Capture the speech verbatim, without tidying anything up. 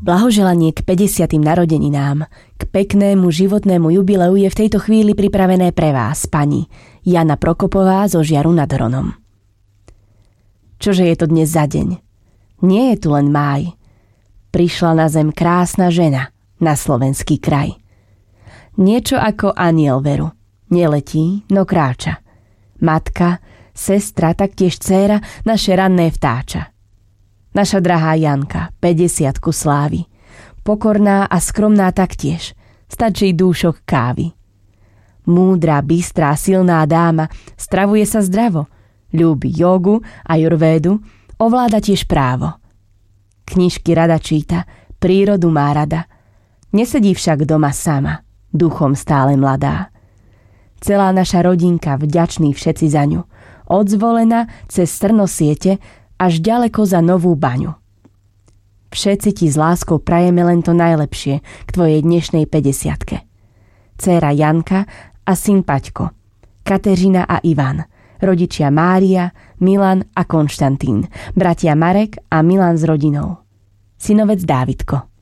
Blahoželanie k päťdesiatym narodeninám, k peknému životnému jubileu je v tejto chvíli pripravené pre vás, pani Jana Prokopová zo Žiaru nad Hronom. Čože je to dnes za deň? Nie je tu len máj. Prišla na zem krásna žena, na slovenský kraj. Niečo ako aniel veru. Neletí, no kráča. Matka, sestra, taktiež dcéra, naše ranné vtáča. Naša drahá Janka, päťdesiatku slávi. Pokorná a skromná taktiež, stačí dúšok kávy. Múdra, bystrá, silná dáma, stravuje sa zdravo, ľúbi jogu a jurvédu, ovláda tiež právo. Knižky rada číta, prírodu má rada. Nesedí však doma sama, duchom stále mladá. Celá naša rodinka, vďační všetci za ňu, od Zvolena cez Strnosiete až ďaleko za Novú Baňu. Všetci ti s láskou prajeme len to najlepšie k tvojej dnešnej päťdesiatke. Dcéra Janka a syn Paťko, Kateřina a Ivan, rodičia Mária, Milan a Konštantín, bratia Marek a Milan s rodinou, synovec Dávidko.